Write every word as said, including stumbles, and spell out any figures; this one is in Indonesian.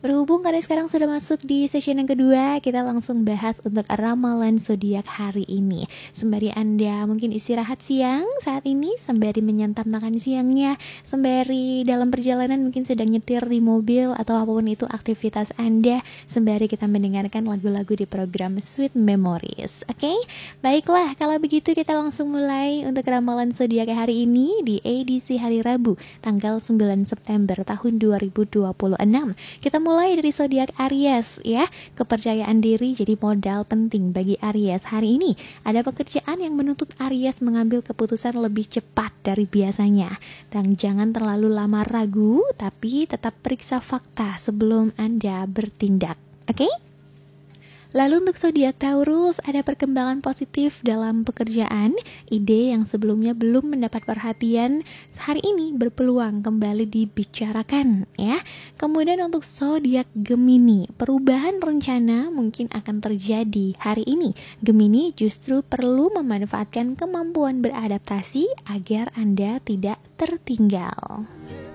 Berhubung karena sekarang sudah masuk di session yang kedua, kita langsung bahas untuk ramalan zodiak hari ini. Sembari Anda mungkin istirahat siang saat ini, sembari menyantap makan siangnya, sembari dalam perjalanan mungkin sedang nyetir di mobil atau apapun itu aktivitas Anda, sembari kita mendengarkan lagu-lagu di program Sweet Memories. Oke, okay? Baiklah, kalau begitu kita langsung mulai untuk ramalan zodiak hari ini di edisi hari Rabu, tanggal sembilan September tahun dua ribu dua puluh enam. Kita mulai dari zodiak Aries ya. Kepercayaan diri jadi modal penting bagi Aries hari ini. Ada pekerjaan yang menuntut Aries mengambil keputusan lebih cepat dari biasanya. Dan jangan terlalu lama ragu, tapi tetap periksa fakta sebelum Anda bertindak. Oke? Okay? Lalu untuk zodiak Taurus, ada perkembangan positif dalam pekerjaan. Ide yang sebelumnya belum mendapat perhatian hari ini berpeluang kembali dibicarakan ya. Kemudian untuk zodiak Gemini, perubahan rencana mungkin akan terjadi hari ini. Gemini justru perlu memanfaatkan kemampuan beradaptasi agar Anda tidak tertinggal.